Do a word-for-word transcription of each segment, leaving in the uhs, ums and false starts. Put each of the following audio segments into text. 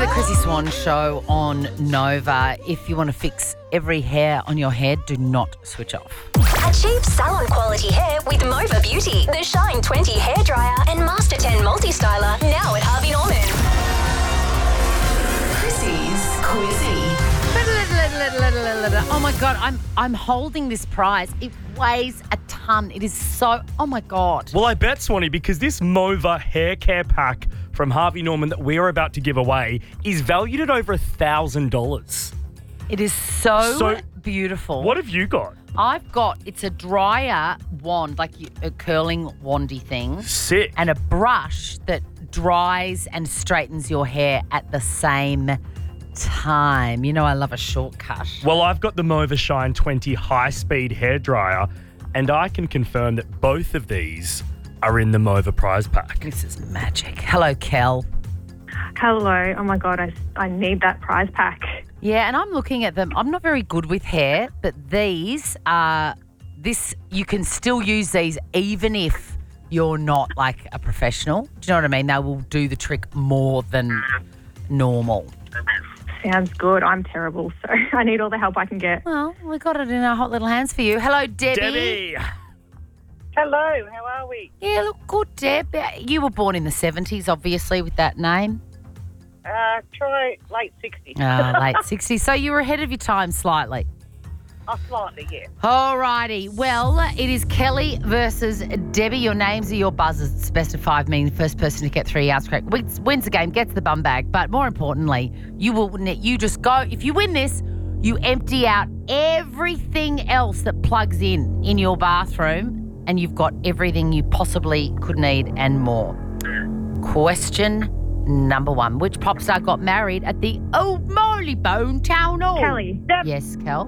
the Chrissy Swan Show on Nova. If you want to fix every hair on your head, do not switch off. Achieve salon quality hair with Mova Beauty, the Shine twenty hairdryer and Master ten multi-styler, now at Harvey Norman. Chrissy's Quizzy. Oh my God, I'm I'm holding this prize. It weighs a ton. It is so, oh my God. Well, I bet, Swanee, because this Mova hair care pack from Harvey Norman that we're about to give away is valued at over a thousand dollars. It is so, So, beautiful. What have you got? I've got, it's a dryer wand, like you- a curling wandy thing. Sick. And a brush that dries and straightens your hair at the same time. You know I love a shortcut. Well, I've got the Mova Shine twenty high-speed hairdryer, and I can confirm that both of these are in the Mova prize pack. This is magic. Hello, Kel. Hello. Oh, my God. I, I need that prize pack. Yeah, and I'm looking at them. I'm not very good with hair, but these are, this, you can still use these even if you're not like a professional. Do you know what I mean? They will do the trick more than normal. Sounds good. I'm terrible, so I need all the help I can get. Well, we got it in our hot little hands for you. Hello, Debbie. Debbie! Hello, how are we? Yeah, look good, Deb. You were born in the seventies, obviously, with that name. Uh, try late sixties. Oh, late sixties. So you were ahead of your time slightly. Oh, slightly, yeah. All righty. Well, it is Kelly versus Debbie. Your names are your buzzers. It's best of five, meaning the first person to get three answers correct wins, wins the game, gets the bum bag. But more importantly, you will you just go. If you win this, you empty out everything else that plugs in in your bathroom, and you've got everything you possibly could need and more. Question number one: which pop star got married at the Old Marylebone Town Hall? Kelly. Deb. Yes, Kel.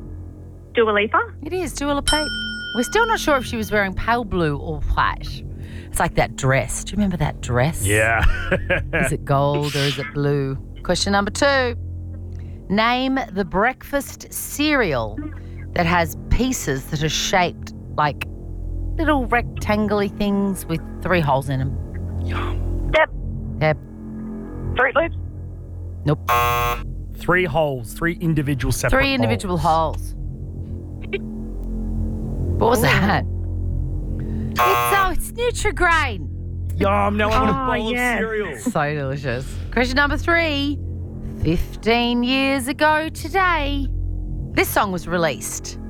Dua Lipa. It is Dua Lipa. We're still not sure if she was wearing pale blue or white. It's like that dress. Do you remember that dress? Yeah. Is it gold or is it blue? Question number two. Name the breakfast cereal that has pieces that are shaped like little rectangular things with three holes in them. Deb. Yep. Fruit Loops. Nope. Three holes, three individual separate Three individual holes. holes. What was that? It's, oh, it's Nutri-Grain. Yum, now I want a Oh, bowl yes. of cereal. So delicious. Question number three. Fifteen years ago today, this song was released.